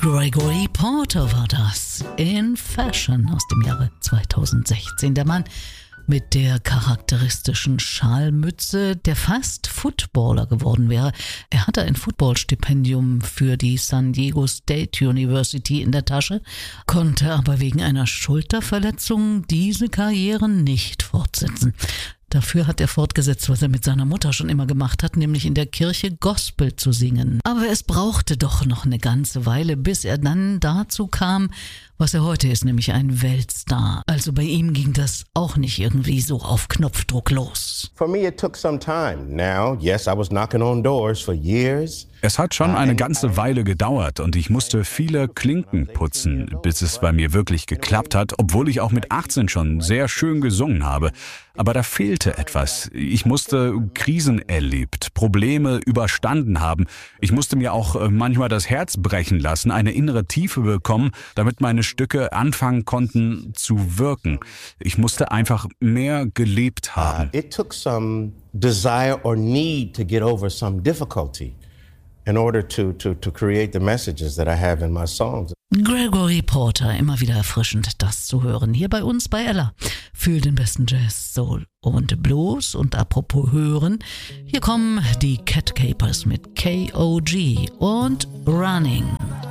Gregory Porter war das, in Fashion aus dem Jahre 2016. Der Mann mit der charakteristischen Schalmütze, der fast Footballer geworden wäre. Er hatte ein Footballstipendium für die San Diego State University in der Tasche, konnte aber wegen einer Schulterverletzung diese Karriere nicht fortsetzen. Dafür hat er fortgesetzt, was er mit seiner Mutter schon immer gemacht hat, nämlich in der Kirche Gospel zu singen. Aber es brauchte doch noch eine ganze Weile, bis er dann dazu kam, was er heute ist, nämlich ein Weltstar. Also bei ihm ging das auch nicht irgendwie so auf Knopfdruck los. For me it took some time. Now, yes, I was knocking on doors for years. Es hat schon eine ganze Weile gedauert und ich musste viele Klinken putzen, bis es bei mir wirklich geklappt hat, obwohl ich auch mit 18 schon sehr schön gesungen habe. Aber da fehlte etwas. Ich musste Krisen erlebt, Probleme überstanden haben. Ich musste mir auch manchmal das Herz brechen lassen, eine innere Tiefe bekommen, damit meine Stücke anfangen konnten zu wirken. Ich musste einfach mehr gelebt haben. It took some desire or need to get over some difficulty in order to create the messages that I have in my songs. Gregory Porter, immer wieder erfrischend, das zu hören. Hier bei uns bei Ella. Für den besten Jazz, Soul und Blues. Und apropos hören, hier kommen die Cat Capers mit KOG und Running.